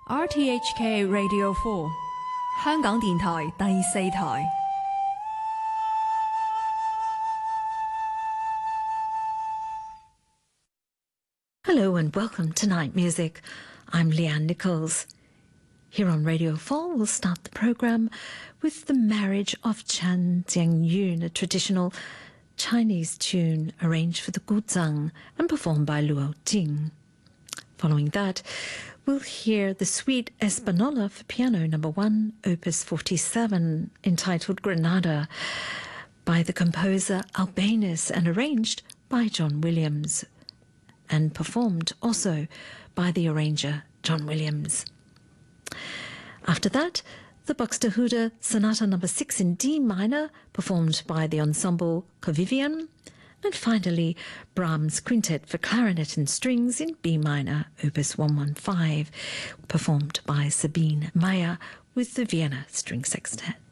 RTHK Radio 4香港電台第四台。 Hello and welcome to Night Music. I'm Leanne Nichols. Here on Radio 4, we'll start the programme with The Marriage of Chan Jiangyun, a traditional Chinese tune arranged for the guzhang and performed by Luo Jing. Following that, we'll hear the Suite Espanola for Piano No. 1, Opus 47, entitled Granada, by the composer Albéniz and arranged by John Williams, and performed also by the arranger John Williams. After that, the Buxtehude Sonata No. 6 in D minor, performed by the ensemble Covivian, and finally Brahms' Quintet for Clarinet and Strings in B minor, Opus 115, performed by Sabine Meyer with the Vienna String Sextet.